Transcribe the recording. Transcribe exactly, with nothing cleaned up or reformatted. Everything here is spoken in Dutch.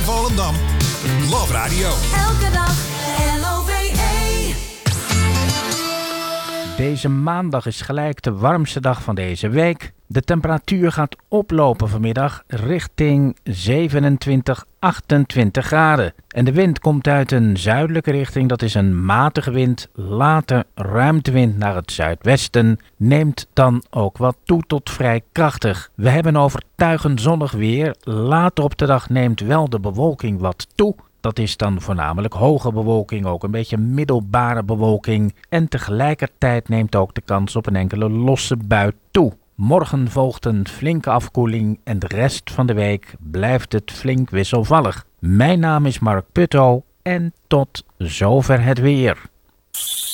Volendam. Love Radio. Elke dag L O V E. Deze maandag is gelijk de warmste dag van deze week. De temperatuur gaat oplopen vanmiddag richting zevenentwintig, achtentwintig graden. En de wind komt uit een zuidelijke richting, dat is een matige wind. Later ruimtewind naar het zuidwesten, neemt dan ook wat toe tot vrij krachtig. We hebben overtuigend zonnig weer. Later op de dag neemt wel de bewolking wat toe. Dat is dan voornamelijk hoge bewolking, ook een beetje middelbare bewolking. En tegelijkertijd neemt ook de kans op een enkele losse bui toe. Morgen volgt een flinke afkoeling en de rest van de week blijft het flink wisselvallig. Mijn naam is Mark Putto en tot zover het weer.